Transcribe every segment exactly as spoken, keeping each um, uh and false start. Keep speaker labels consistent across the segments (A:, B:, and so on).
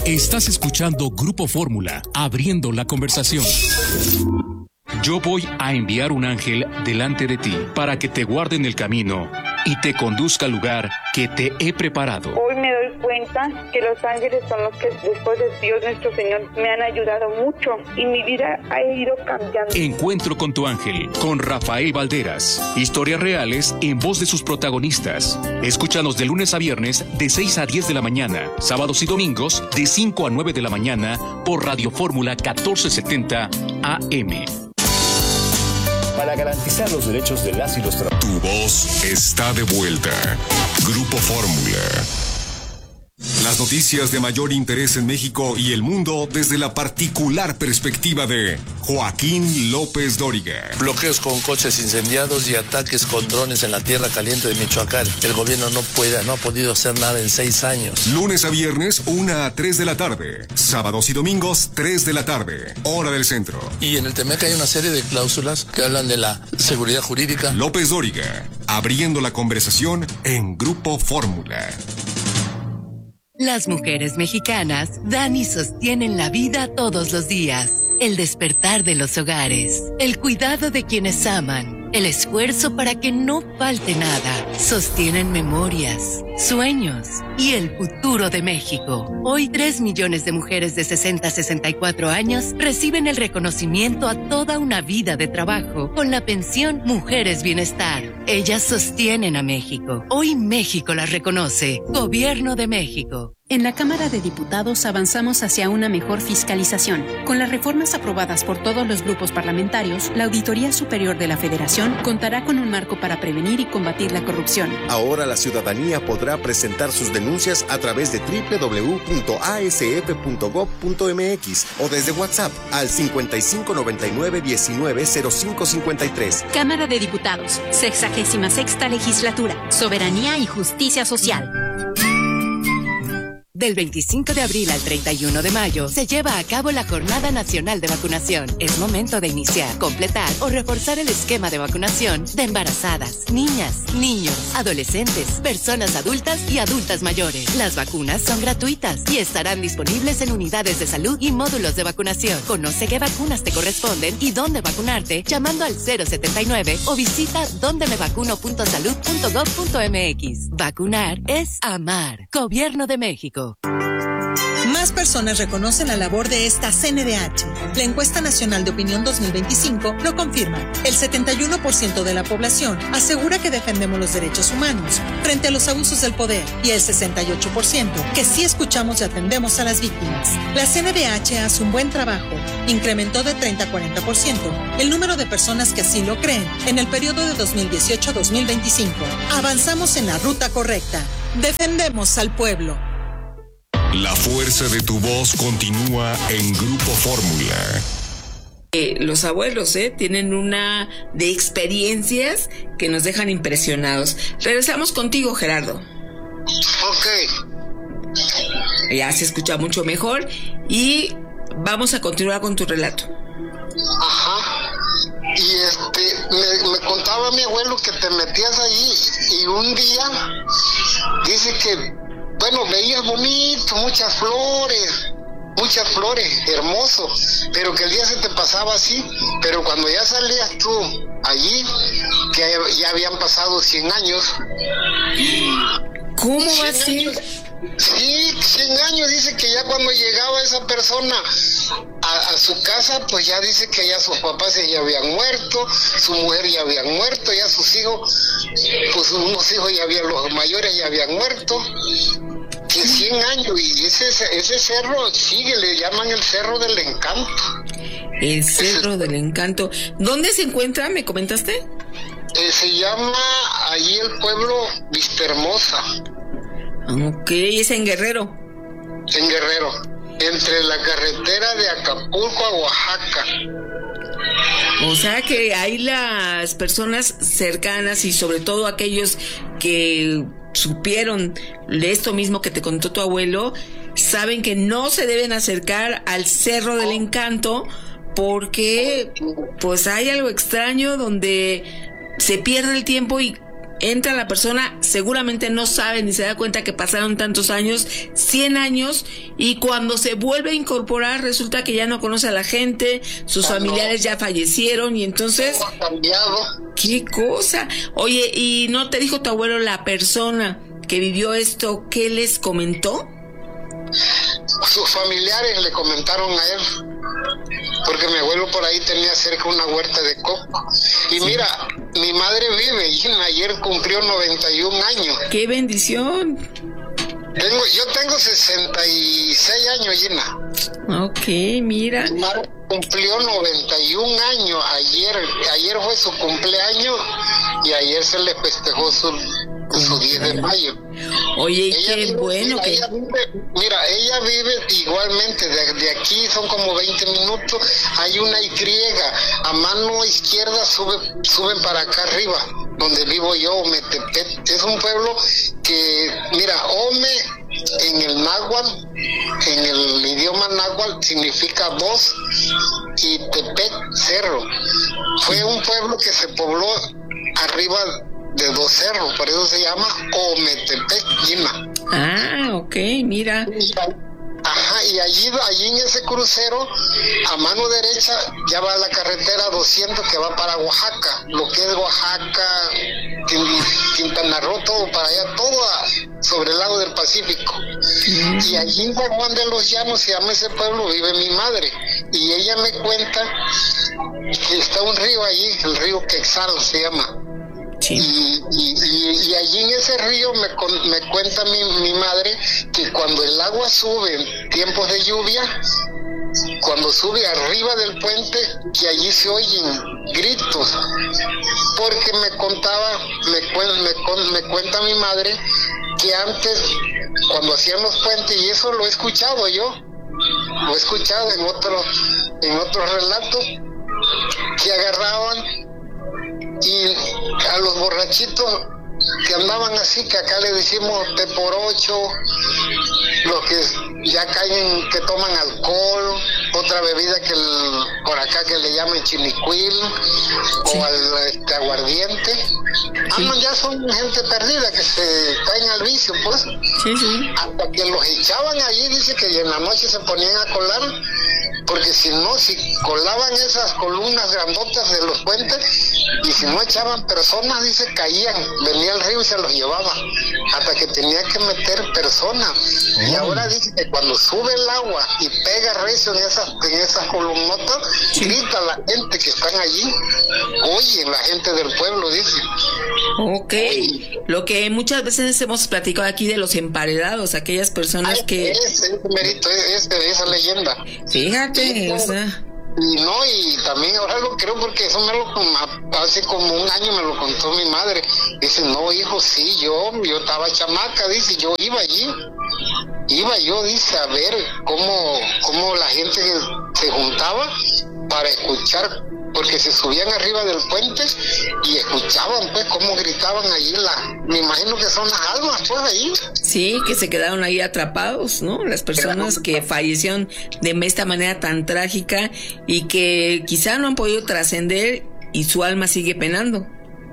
A: Estás escuchando Grupo Fórmula, abriendo la conversación. Yo voy a enviar un ángel delante de ti para que te guarde en el camino y te conduzca al lugar que te he preparado.
B: Hoy me doy cuenta que los ángeles son los que, después de Dios nuestro Señor, me han ayudado mucho y mi vida ha ido cambiando.
A: Encuentro con tu ángel, con Rafael Valderas. Historias reales en voz de sus protagonistas. Escúchanos de lunes a viernes de seis a diez de la mañana, sábados y domingos de cinco a nueve de la mañana por Radio Fórmula catorce setenta A M.
C: Para garantizar los derechos de las y los trabajadores.
D: Tu voz está de vuelta. Grupo Fórmula. Las noticias de mayor interés en México y el mundo desde la particular perspectiva de Joaquín López Dóriga.
E: Bloqueos con coches incendiados y ataques con drones en la tierra caliente de Michoacán. El gobierno no puede, no ha podido hacer nada en seis años.
D: Lunes a viernes, una a tres de la tarde. Sábados y domingos, tres de la tarde. Hora del centro.
E: Y en el T M E C hay una serie de cláusulas que hablan de la seguridad jurídica.
D: López Dóriga, abriendo la conversación en Grupo Fórmula.
F: Las mujeres mexicanas dan y sostienen la vida todos los días. El despertar de los hogares, el cuidado de quienes aman, el esfuerzo para que no falte nada. Sostienen memorias, sueños y el futuro de México. Hoy tres millones de mujeres de sesenta a sesenta y cuatro años reciben el reconocimiento a toda una vida de trabajo con la pensión Mujeres Bienestar. Ellas sostienen a México. Hoy México las reconoce. Gobierno de México.
G: En la Cámara de Diputados avanzamos hacia una mejor fiscalización. Con las reformas aprobadas por todos los grupos parlamentarios, la Auditoría Superior de la Federación contará con un marco para prevenir y combatir la corrupción.
H: Ahora la ciudadanía podrá presentar sus denuncias a través de doble u doble u doble u punto a s f punto gob punto m x o desde WhatsApp al cincuenta y cinco noventa y nueve diecinueve cero cinco cincuenta y tres.
G: Cámara de Diputados, sexagésima sexta Legislatura, Soberanía y Justicia Social.
F: Del veinticinco de abril al treinta y uno de mayo se lleva a cabo la Jornada Nacional de Vacunación. Es momento de iniciar, completar o reforzar el esquema de vacunación de embarazadas, niñas, niños, adolescentes, personas adultas y adultas mayores. Las vacunas son gratuitas y estarán disponibles en unidades de salud y módulos de vacunación. Conoce qué vacunas te corresponden y dónde vacunarte llamando al cero setenta y nueve o visita donde me vacuno punto salud punto gob punto m x. Vacunar es amar. Gobierno de México.
I: Más personas reconocen la labor de esta C N D H. La encuesta nacional de opinión dos mil veinticinco lo confirma. El setenta y uno por ciento de la población asegura que defendemos los derechos humanos frente a los abusos del poder y el sesenta y ocho por ciento que sí escuchamos y atendemos a las víctimas. La C N D H hace un buen trabajo. Incrementó de treinta a cuarenta por ciento el número de personas que así lo creen en el periodo de dos mil dieciocho a dos mil veinticinco. Avanzamos en la ruta correcta. Defendemos al pueblo.
D: La fuerza de tu voz continúa en Grupo Fórmula.
J: Eh, los abuelos eh, tienen una de experiencias que nos dejan impresionados. Regresamos contigo, Gerardo.
K: Ok.
J: Ya se escucha mucho mejor y vamos a continuar con tu relato.
K: Ajá. Y este, me, me contaba mi abuelo que te metías allí y un día dice que, bueno, veías bonito, muchas flores, muchas flores, hermoso, pero que el día se te pasaba así, pero cuando ya salías tú allí, que ya habían pasado cien años.
J: ¿Cómo va a ser?
K: Sí, cien años, dice que ya cuando llegaba esa persona a, a su casa, pues ya dice que ya sus papás ya habían muerto, su mujer ya habían muerto, ya sus hijos, pues unos hijos ya habían, los mayores ya habían muerto. Que cien años, y ese, ese cerro sigue, le llaman el Cerro del Encanto.
J: El Cerro del Encanto. ¿Dónde se encuentra, me comentaste?
K: Eh, se llama allí el pueblo Vistahermosa.
J: Ok, es en Guerrero.
K: En Guerrero, entre la carretera de Acapulco a Oaxaca.
J: O sea que hay las personas cercanas y sobre todo aquellos que supieron de esto mismo que te contó tu abuelo, saben que no se deben acercar al Cerro del Encanto porque pues hay algo extraño donde se pierde el tiempo y entra la persona, seguramente no sabe ni se da cuenta que pasaron tantos años, cien años, y cuando se vuelve a incorporar resulta que ya no conoce a la gente, sus familiares ya fallecieron, y entonces... ¡Qué cosa! Oye, ¿y no te dijo tu abuelo, la persona que vivió esto, qué les comentó?
K: Sus familiares le comentaron a él, porque mi abuelo por ahí tenía cerca una huerta de coco. Y sí, mira, mi madre vive, y ayer cumplió noventa y un años.
J: ¡Qué bendición!
K: Tengo, yo tengo sesenta y seis años, Gina.
J: Ok, mira.
K: Mi madre cumplió noventa y un años ayer. Ayer fue su cumpleaños y ayer se le festejó su, su diez de mayo.
J: Oye,
K: ella
J: qué
K: vive,
J: bueno
K: mira,
J: que...
K: Ella vive, mira, ella vive igualmente, de, de aquí son como veinte minutos, hay una Y, a mano izquierda sube, suben para acá arriba, donde vivo yo, Ometepec. Es un pueblo que, mira, Ome en el náhuatl, en el idioma náhuatl significa voz, y Tepec, cerro. Fue un pueblo que se pobló arriba de dos cerros, por eso se llama Ometepec, Gina.
J: Ah, ok, mira.
K: Ajá, y allí, allí en ese crucero, a mano derecha, ya va la carretera doscientos que va para Oaxaca, lo que es Oaxaca, Quintana Roo, todo para allá, todo a, sobre el lado del Pacífico. Mm. Y allí en San Juan de los Llanos, se llama ese pueblo, vive mi madre, y ella me cuenta que está un río allí, el río Quexal se llama. Sí. Y, y, y, y allí en ese río me, me cuenta mi, mi madre que cuando el agua sube en tiempos de lluvia, cuando sube arriba del puente, que allí se oyen gritos, porque me contaba, me, me, me cuenta mi madre que antes, cuando hacían los puentes, y eso lo he escuchado yo, lo he escuchado en otros en otros relatos, que agarraban y a los borrachitos que andaban así, que acá le decimos te por ocho, los que ya caen, que toman alcohol, otra bebida que el, por acá que le llaman chinicuil, sí, o al este, aguardiente. Sí. Ah, no, ya son gente perdida que se caen al vicio, pues.
J: Sí, sí.
K: Hasta que los echaban allí, dice que en la noche se ponían a colar, porque si no, si colaban esas columnas grandotas de los puentes, y si no echaban personas, dice, caían, venía el río y se los llevaba, hasta que tenía que meter personas. Oh. Y ahora dice que cuando sube el agua y pega recio en esas, en esas columnotas, sí, grita la gente que están allí, oye, la gente del pueblo, dice.
J: Ok, oye, lo que muchas veces hemos platicado aquí de los emparedados, aquellas personas Ay, que...
K: Ese, ese mérito, ese, esa leyenda.
J: Fíjate, sí, o sea...
K: Y no, y también ahora lo creo porque eso me lo, hace como un año me lo contó mi madre. Dice, no, hijo, sí, yo, yo estaba chamaca, dice, yo iba allí, iba yo, dice, a ver cómo, cómo la gente se juntaba para escuchar, porque se subían arriba del puente y escuchaban, pues, cómo gritaban allí, la, me imagino que son las almas, pues, ahí.
J: Sí, que se quedaron ahí atrapados, ¿no? Las personas que fallecieron de esta manera tan trágica y que quizá no han podido trascender y su alma sigue penando.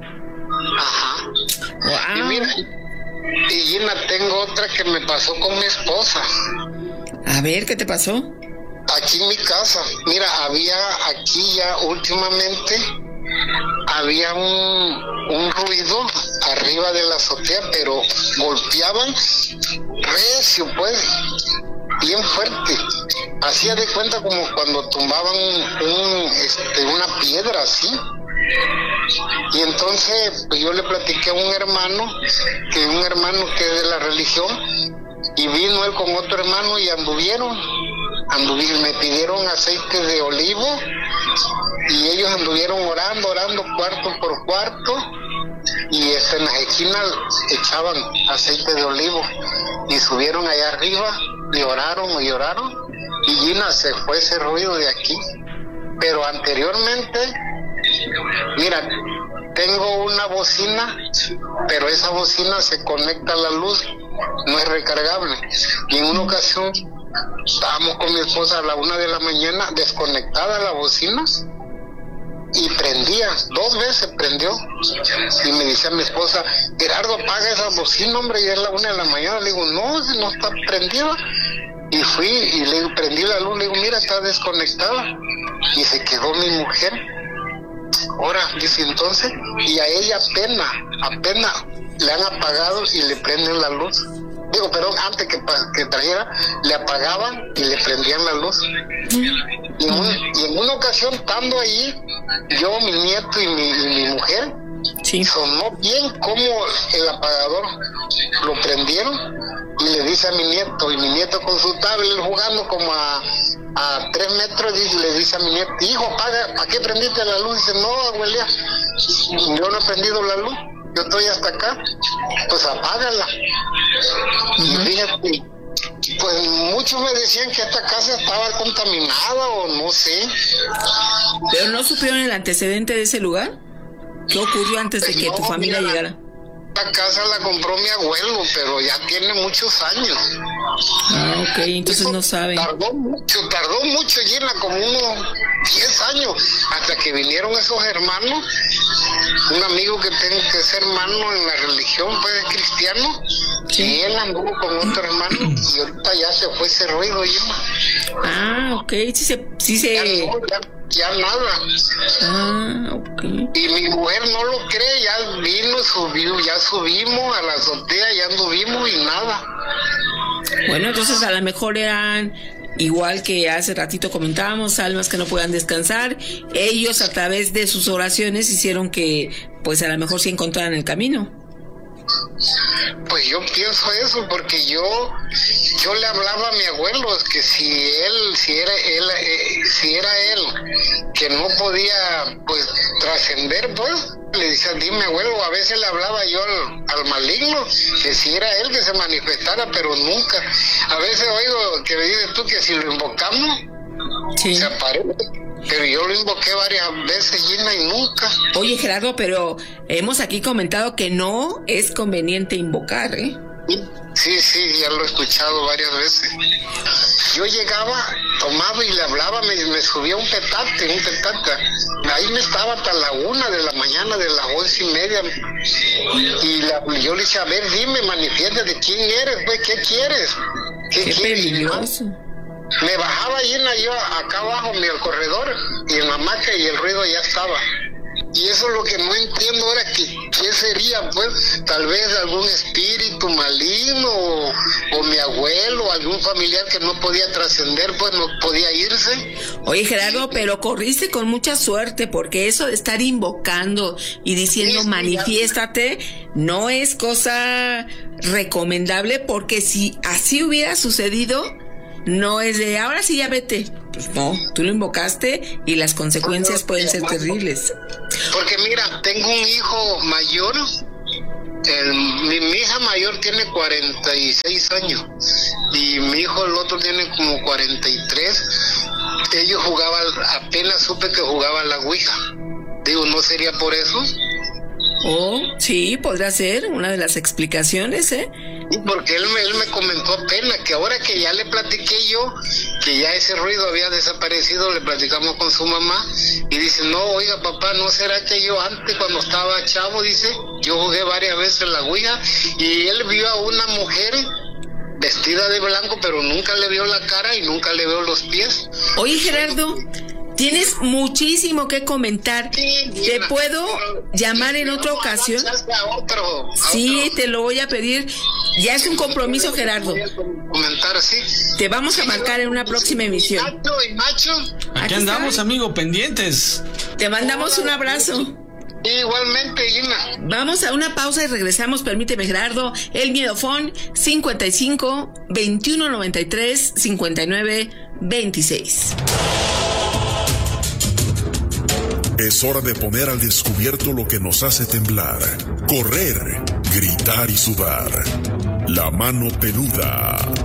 K: Ajá.
J: Wow.
K: Y mira, y Gina, tengo otra que me pasó con mi esposa.
J: A ver, ¿qué te pasó?
K: Aquí en mi casa, mira, había aquí ya últimamente, había un, un ruido arriba de la azotea, pero golpeaban recio, pues, bien fuerte. Hacía de cuenta como cuando tumbaban un, este, una piedra así. Y entonces pues, yo le platiqué a un hermano, que un hermano que es de la religión, y vino él con otro hermano y anduvieron. Anduvieron, me pidieron aceite de olivo y ellos anduvieron orando, orando cuarto por cuarto, y este, en las esquinas echaban aceite de olivo y subieron allá arriba y oraron y oraron, y Gina, se fue ese ruido de aquí. Pero anteriormente, mira, tengo una bocina, pero esa bocina se conecta a la luz, no es recargable, y en una ocasión estábamos con mi esposa a la una de la mañana, desconectada la bocina, y prendía, dos veces prendió, y me dice a mi esposa, Gerardo, apaga esa bocina, hombre, y es la una de la mañana. Le digo, no, no está prendida. Y fui y le digo, prendí la luz, le digo, mira, está desconectada. Y se quedó mi mujer. Ahora, dice, entonces, y a ella apenas, apenas le han apagado y le prenden la luz. Digo, pero antes que, que trajera, le apagaban y le prendían la luz. Y en, un, y en una ocasión, estando ahí, yo, mi nieto y mi, y mi mujer, sí, sonó bien como el apagador lo prendieron, y le dice a mi nieto, y mi nieto con su tablet jugando como a, a tres metros, y le dice a mi nieto, hijo, apaga, ¿para qué prendiste la luz? Dice, no, abuela, yo no he prendido la luz, yo estoy hasta acá, pues apágala. Uh-huh. Y fíjate, pues muchos me decían que esta casa estaba contaminada o no sé.
J: ¿Pero no supieron el antecedente de ese lugar? ¿Qué ocurrió antes de que no, tu familia mira, llegara?
K: La casa la compró mi abuelo, pero ya tiene muchos años.
J: Ah, ok, entonces Eso no saben.
K: Tardó mucho, tardó mucho, Gina, como unos diez años, hasta que vinieron esos hermanos. Un amigo que tengo que es hermano en la religión, pues cristiano, sí, y él anduvo con otro hermano, y ahorita ya se fue ese ruido, Gina.
J: Ah, ok, sí se... Sí se...
K: Ya, no, ya, ya nada.
J: Ah, ok.
K: Y mi mujer no lo cree, ya vino, subió, ya subimos a la azotea, ya anduvimos y nada.
J: Bueno, entonces a lo mejor eran, igual que hace ratito comentábamos, almas que no puedan descansar. Ellos a través de sus oraciones hicieron que, pues a lo mejor sí encontraran el camino.
K: Pues yo pienso eso, porque yo yo le hablaba a mi abuelo que si él, si era él, eh, si era él que no podía pues trascender, pues le decía, dime abuelo, a veces le hablaba yo al, al maligno, que si era él que se manifestara, pero nunca. A veces oigo que me dices tú que si lo invocamos, sí, se aparece. Pero yo lo invoqué varias veces, Gina, y nunca.
J: Oye, Gerardo, pero hemos aquí comentado que no es conveniente invocar, ¿eh?
K: Sí, sí, ya lo he escuchado varias veces. Yo llegaba, tomaba y le hablaba, me, me subía un petate, un petate. Ahí me estaba hasta la una de la mañana, de las once y media. Y la, yo le decía, a ver, dime, manifiesta de quién eres, pues, ¿qué quieres? ¿Qué,
J: Qué
K: quieres?
J: peligroso.
K: Me bajaba llena yo acá abajo en el corredor y en la hamaca y el ruido ya estaba. Y eso es lo que no entiendo ahora, que qué sería, pues, tal vez algún espíritu maligno o, o mi abuelo o algún familiar que no podía trascender, pues no podía irse.
J: Oye, Gerardo, pero corriste con mucha suerte, porque eso de estar invocando y diciendo sí, manifiéstate no es cosa recomendable, porque si así hubiera sucedido, no es de ahora sí ya vete. Pues no, tú lo invocaste y las consecuencias pueden ser terribles.
K: Porque mira, tengo un hijo mayor, el, mi, mi hija mayor tiene cuarenta y seis años y mi hijo el otro tiene como cuarenta y tres. Ellos jugaban, apenas supe que jugaban la ouija. Digo, ¿no sería por eso?
J: Oh, sí, podría ser una de las explicaciones, ¿eh?
K: Porque él me, él me comentó apenas que ahora que ya le platiqué yo, que ya ese ruido había desaparecido, le platicamos con su mamá, y dice, no, oiga papá, ¿no será que yo antes cuando estaba chavo, dice, yo jugué varias veces la ouija, y él vio a una mujer vestida de blanco, pero nunca le vio la cara y nunca le vio los pies?
J: Oye, Gerardo, tienes muchísimo que comentar. Sí, ¿te puedo llamar en otra ocasión?
K: A otro, a
J: sí,
K: otro.
J: Te lo voy a pedir. Ya es un compromiso, Gerardo.
K: Comentar, sí.
J: Te vamos a marcar en una próxima emisión.
K: Macho y macho.
L: Aquí, Aquí andamos, está, amigo, pendientes.
J: Te mandamos un abrazo.
K: Igualmente, Gina.
J: Vamos a una pausa y regresamos. Permíteme, Gerardo. El Miedofón cincuenta y cinco, veintiuno noventa y tres, cincuenta y nueve, veintiséis.
M: Es hora de poner al descubierto lo que nos hace temblar, correr, gritar y sudar. La mano peluda.